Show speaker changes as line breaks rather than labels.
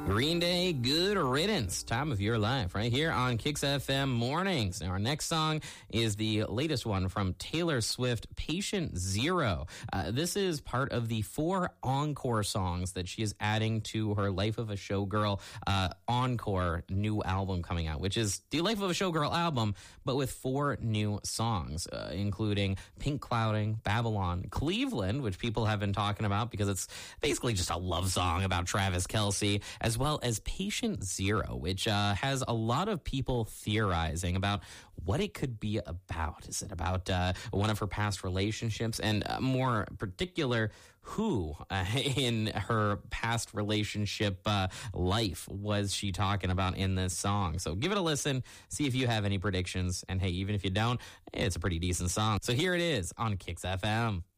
Green Day, Good Riddance, time of your life, right here on Kicks FM Mornings. Now, our next song is the latest one from Taylor Swift, Patient Zero. This is part of the 4 encore songs that she is adding to her Life of a Showgirl encore new album coming out, which is the Life of a Showgirl album, but with 4 new songs, including Pink Clouding, Babylon, Cleveland, which people have been talking about because it's basically just a love song about Travis Kelce, as well as Patient Zero, which has a lot of people theorizing about what it could be about. Is it about one of her past relationships? And more particular, who in her past relationship life was she talking about in this song? So give it a listen, see if you have any predictions. And hey, even if you don't, it's a pretty decent song. So here it is on Kicks FM.